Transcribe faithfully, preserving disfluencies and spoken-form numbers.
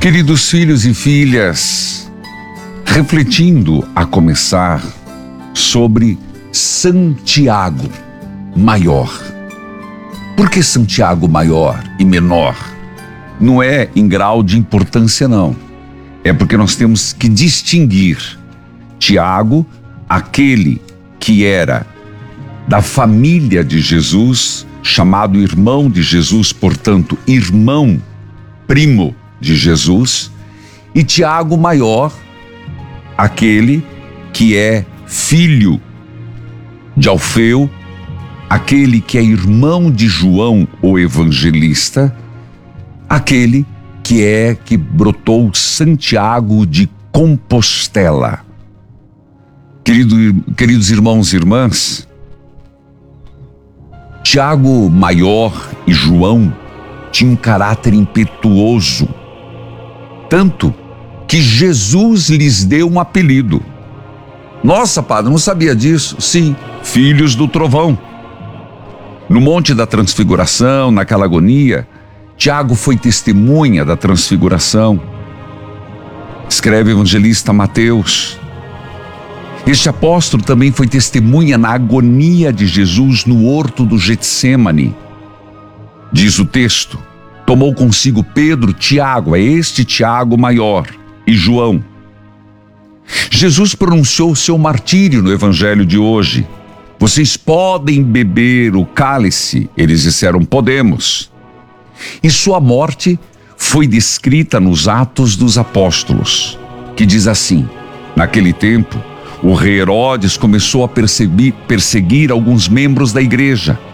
Queridos filhos e filhas, refletindo a começar sobre Santiago Maior. Por que Santiago Maior e menor? Não é em grau de importância, não. É porque nós temos que distinguir Tiago, aquele que era da família de Jesus, chamado irmão de Jesus, portanto, irmão primo de Jesus, e Tiago Maior, aquele que é filho de Alfeu, aquele que é irmão de João, o evangelista, aquele que é que brotou Santiago de Compostela. Querido, queridos irmãos e irmãs, Tiago Maior e João tinham um caráter impetuoso, tanto que Jesus lhes deu um apelido. Nossa, padre, não sabia disso? Sim, filhos do trovão. No Monte da Transfiguração, naquela agonia, Tiago foi testemunha da transfiguração. Escreve o evangelista Mateus. Este apóstolo também foi testemunha na agonia de Jesus no horto do Getsêmani. Diz o texto, tomou consigo Pedro, Tiago, é este Tiago Maior, e João. Jesus pronunciou o seu martírio no evangelho de hoje. Vocês podem beber o cálice? Eles disseram, podemos. E sua morte foi descrita nos Atos dos Apóstolos, que diz assim, naquele tempo, o rei Herodes começou a perseguir, perseguir alguns membros da igreja